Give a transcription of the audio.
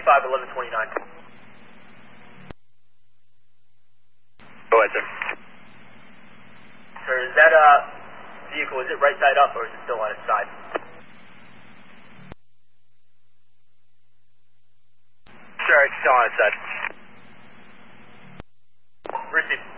251129. Go ahead, sir. Sir, is that vehicle, is it right side up or is it still on its side? Sir, it's still on its side. Receive.